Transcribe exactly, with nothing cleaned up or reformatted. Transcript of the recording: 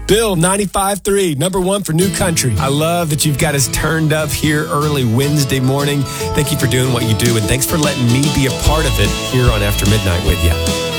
Bill, ninety-five three, number one for New Country. I love that you've got us turned up here early Wednesday morning. Thank you for doing what you do, and thanks for letting me be a part of it here on After Midnight with you.